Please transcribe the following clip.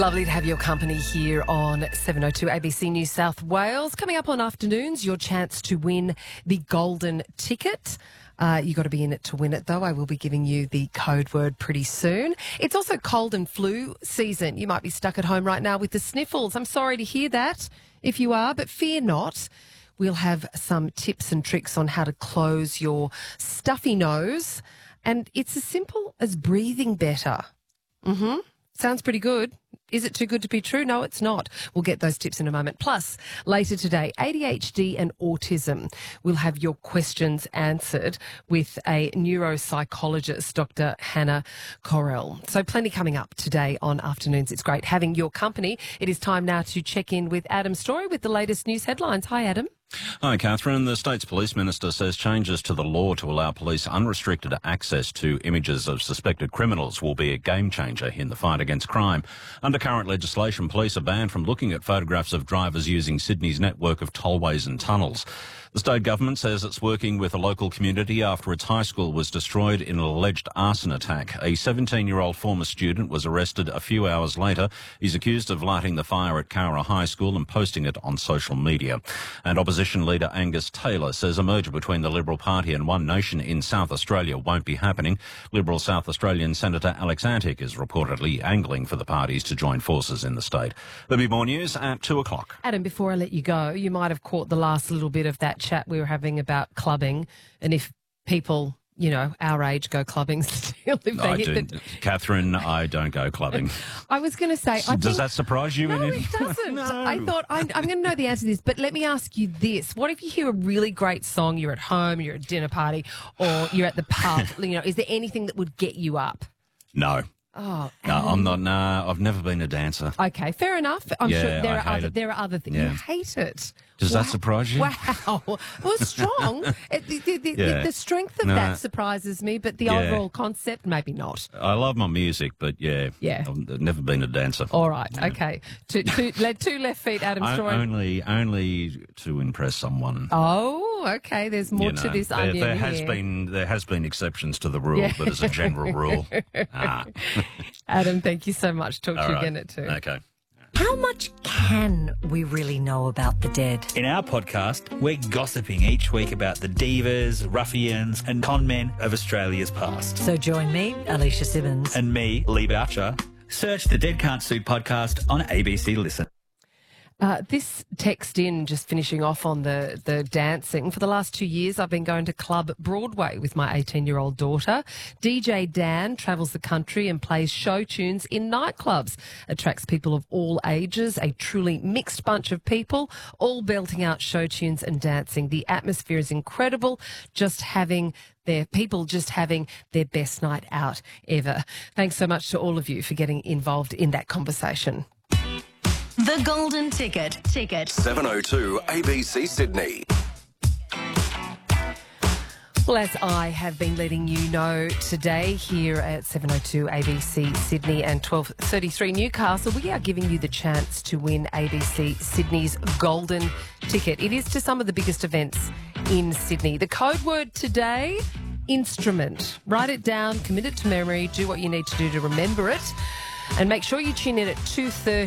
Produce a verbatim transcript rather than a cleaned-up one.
Lovely to have your company here on seven oh two A B C New South Wales. Coming up on afternoons, your chance to win the golden ticket. Uh, you got to be in it to win it, though. I will be giving you the code word pretty soon. It's also cold and flu season. You might be stuck at home right now with the sniffles. I'm sorry to hear that if you are, but fear not. We'll have some tips and tricks on how to close your stuffy nose. And it's as simple as breathing better. Mm-hmm. Sounds pretty good. Is it too good to be true? No, it's not. We'll get those tips in a moment. Plus, later today, A D H D and autism. We'll have your questions answered with a neuropsychologist, Doctor Hannah Correll. So plenty coming up today on Afternoons. It's great having your company. It is time now to check in with Adam Story with the latest news headlines. Hi, Adam. Hi, Catherine. The state's police minister says changes to the law to allow police unrestricted access to images of suspected criminals will be a game changer in the fight against crime. Under current legislation, police are banned from looking at photographs of drivers using Sydney's network of tollways and tunnels. The state government says it's working with a local community after its high school was destroyed in an alleged arson attack. A seventeen-year-old former student was arrested a few hours later. He's accused of lighting the fire at Cowra High School and posting it on social media. And opposition leader Angus Taylor says a merger between the Liberal Party and One Nation in South Australia won't be happening. Liberal South Australian Senator Alex Antic is reportedly angling for the parties to join forces in the state. There'll be more news at two o'clock. Adam, before I let you go, you might have caught the last little bit of that chat we were having about clubbing and if people, you know, our age go clubbing still. If they I hit do. the... Catherine, I don't go clubbing. I was going to say... I Does think... that surprise you? No, in it doesn't. No. I thought, I'm, I'm going to know the answer to this, but let me ask you this. What if you hear a really great song, you're at home, you're at a dinner party, or you're at the pub, you know, is there anything that would get you up? No. Oh, No, I'm not. No, I've never been a dancer. Okay, fair enough. I'm Yeah, sure there I are hate other it. there are other things. Yeah. You hate it. Does wow. that surprise you? Wow. Well, strong. It- the, the, the, Yeah. the strength of No. that surprises me, but the Yeah. overall concept, maybe not. I love my music, but yeah, Yeah. I've never been a dancer. All right. Okay. Two, two, le- two left feet, Adam O- Story. only, only to impress someone. Oh, okay. There's more You to know, this there, onion there has here. been there has been exceptions to the rule, Yeah. but as a general rule, ah. Adam, thank you so much. Talk to All you right. again at two. Okay. How much can we really know about the dead? In our podcast, we're gossiping each week about the divas, ruffians and con men of Australia's past. So join me, Alicia Simmons. And me, Lee Boucher. Search the Dead Can't Sue podcast on A B C Listen. Uh, this text in, just finishing off on the, the dancing. For the last two years, I've been going to Club Broadway with my eighteen-year-old daughter. D J Dan travels the country and plays show tunes in nightclubs. Attracts people of all ages, a truly mixed bunch of people, all belting out show tunes and dancing. The atmosphere is incredible, just having their people just having their best night out ever. Thanks so much to all of you for getting involved in that conversation. The Golden Ticket. Ticket. seven oh two A B C Sydney. Well, as I have been letting you know today here at seven oh two A B C Sydney and twelve thirty-three Newcastle, we are giving you the chance to win A B C Sydney's golden ticket. It is to some of the biggest events in Sydney. The code word today, instrument. Write it down, commit it to memory, do what you need to do to remember it. And make sure you tune in at two thirty